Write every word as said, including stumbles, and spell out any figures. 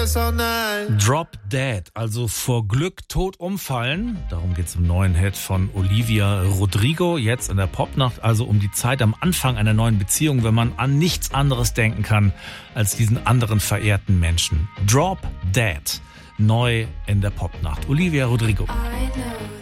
Drop Dead, also vor Glück tot umfallen. Darum geht's im neuen Hit von Olivia Rodrigo. Jetzt in der Popnacht, also um die Zeit am Anfang einer neuen Beziehung, wenn man an nichts anderes denken kann als diesen anderen verehrten Menschen. Drop Dead, neu in der Popnacht. Olivia Rodrigo.